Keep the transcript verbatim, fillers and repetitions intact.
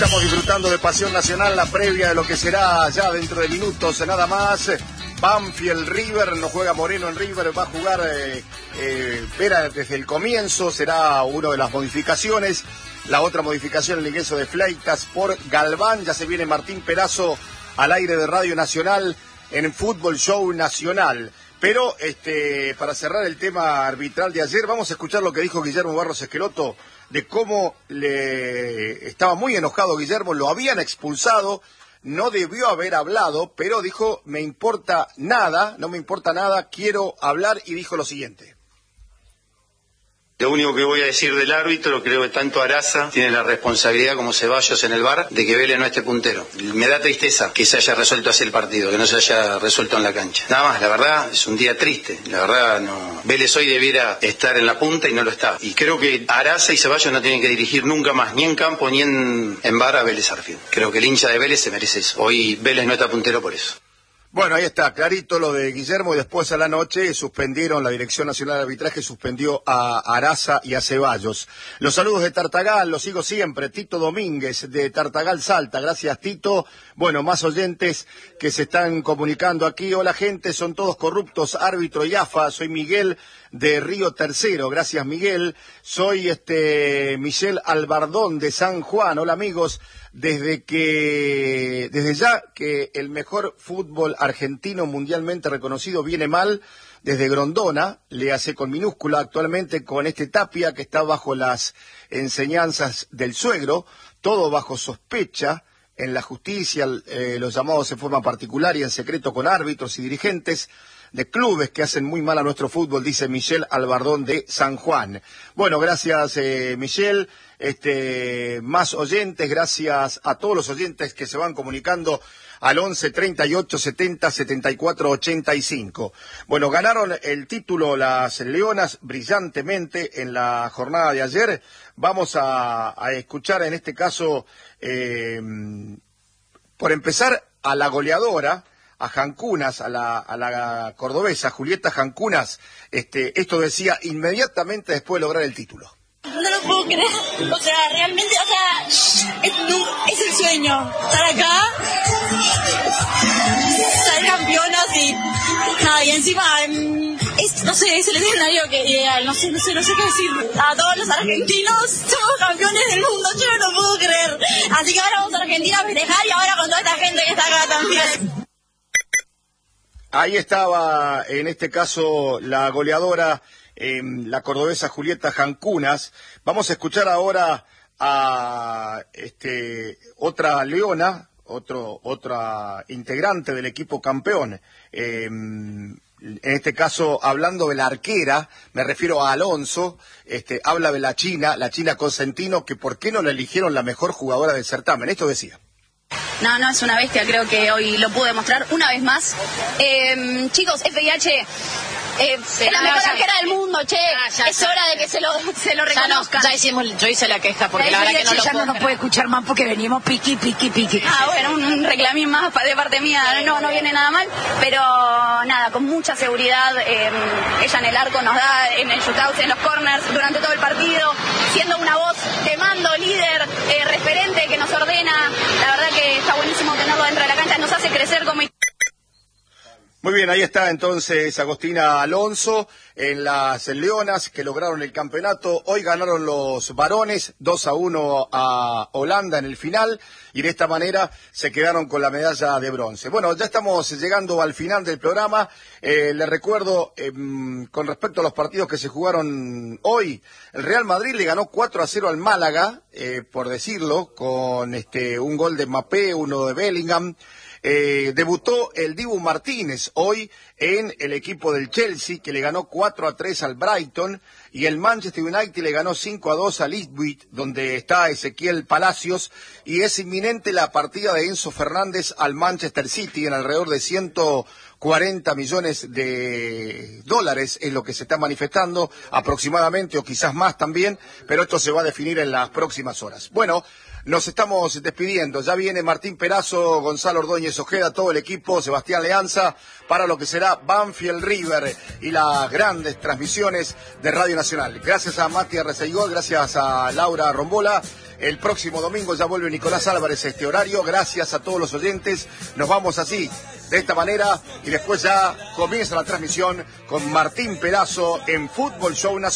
Estamos disfrutando de Pasión Nacional, la previa de lo que será ya dentro de minutos, nada más. Banfield River, no juega Moreno en River, va a jugar eh, eh, Vera desde el comienzo, será una de las modificaciones. La otra modificación, el ingreso de Fleitas por Galván. Ya se viene Martín Perazo al aire de Radio Nacional en Fútbol Show Nacional. Pero este, para cerrar el tema arbitral de ayer, vamos a escuchar lo que dijo Guillermo Barros Esqueloto, de cómo le estaba muy enojado Guillermo, lo habían expulsado, no debió haber hablado, pero dijo, me importa nada, no me importa nada, quiero hablar, y dijo lo siguiente. Lo único que voy a decir del árbitro, creo que tanto Araza tiene la responsabilidad como Ceballos en el V A R de que Vélez no esté puntero. Me da tristeza que se haya resuelto así el partido, que no se haya resuelto en la cancha. Nada más, la verdad, es un día triste. La verdad, no. Vélez hoy debiera estar en la punta y no lo está. Y creo que Araza y Ceballos no tienen que dirigir nunca más, ni en campo ni en, en V A R a Vélez Sarsfield. Creo que el hincha de Vélez se merece eso. Hoy Vélez no está puntero por eso. Bueno, ahí está, clarito lo de Guillermo, y después a la noche suspendieron, la Dirección Nacional de Arbitraje suspendió a Araza y a Ceballos. Los saludos de Tartagal, los sigo siempre, Tito Domínguez de Tartagal Salta, gracias Tito. Bueno, más oyentes que se están comunicando aquí. Hola gente, son todos corruptos, árbitro y A F A, soy Miguel de Río Tercero, gracias Miguel. Soy este Michel Albardón de San Juan, hola amigos. Desde que, desde ya que el mejor fútbol argentino mundialmente reconocido viene mal, desde Grondona, le hace con minúscula actualmente con este Tapia que está bajo las enseñanzas del suegro, todo bajo sospecha en la justicia, eh, los llamados en forma particular y en secreto con árbitros y dirigentes de clubes que hacen muy mal a nuestro fútbol, dice Michel Albardón de San Juan. Bueno, gracias eh, Michel. Este, más oyentes, gracias a todos los oyentes que se van comunicando al once, treinta y ocho, setenta, setenta y cuatro, ochenta y cinco. Bueno, ganaron el título las Leonas brillantemente en la jornada de ayer. Vamos a, a escuchar en este caso, eh, por empezar, a la goleadora, a Jancunas, a la, a la cordobesa Julieta Jancunas. Este, esto decía inmediatamente después de lograr el título. No lo puedo creer, o sea, realmente, o sea, es, es el sueño, estar acá, ser campeonas y nada, y encima, es, no sé, es el escenario que ideal, no sé, no sé, no sé qué decir. A todos los argentinos, somos campeones del mundo, yo no lo puedo creer. Así que ahora vamos a Argentina a festejar y ahora con toda esta gente que está acá también. Ahí estaba, en este caso, la goleadora, Eh, la cordobesa Julieta Jancunas. Vamos a escuchar ahora a este, otra leona, otro, otra integrante del equipo campeón. Eh, en este caso, hablando de la arquera, me refiero a Alonso, este, habla de la China, la China Cosentino, que por qué no la eligieron la mejor jugadora del certamen. Esto decía. No, no, es una bestia, creo que hoy lo pude demostrar una vez más. Eh, chicos, F I H... Eh, sí, es la no, mejor ya, arquera del mundo, che. Ah, ya, es ya, hora ya, de que se lo, se lo reconozcan. Ya, no, ya hicimos, yo hice la queja porque la, la verdad que no lo ya puedo no nos puede escuchar más porque venimos piqui, piqui, piqui. Ah, bueno, un, un reclamín más de parte mía, no, no viene nada mal, pero nada, con mucha seguridad, eh, ella en el arco nos da, en el shootout, en los corners, durante todo el partido, siendo una voz de mando, líder, eh, referente que nos ordena. La verdad que está buenísimo tenerlo dentro de la cancha, nos hace crecer como... Muy bien, ahí está entonces Agostina Alonso en las Leonas que lograron el campeonato. Hoy ganaron los varones dos a uno a Holanda en el final y de esta manera se quedaron con la medalla de bronce. Bueno, ya estamos llegando al final del programa. Eh, les recuerdo, eh, con respecto a los partidos que se jugaron hoy, el Real Madrid le ganó cuatro a cero al Málaga, eh, por decirlo, con este un gol de Mbappé, uno de Bellingham. Eh, debutó el Dibu Martínez hoy en el equipo del Chelsea, que le ganó cuatro a tres al Brighton, y el Manchester United le ganó cinco a dos al Ipswich, donde está Ezequiel Palacios, y es inminente la partida de Enzo Fernández al Manchester City en alrededor de ciento cuarenta millones de dólares es lo que se está manifestando aproximadamente, o quizás más también, pero esto se va a definir en las próximas horas. Bueno, nos estamos despidiendo. Ya viene Martín Perazo, Gonzalo Ordóñez Ojeda, todo el equipo, Sebastián Leanza, para lo que será Banfield River y las grandes transmisiones de Radio Nacional. Gracias a Mati Arreceigol, gracias a Laura Rombola. El próximo domingo ya vuelve Nicolás Álvarez a este horario. Gracias a todos los oyentes. Nos vamos así, de esta manera, y después ya comienza la transmisión con Martín Perazo en Fútbol Show Nacional.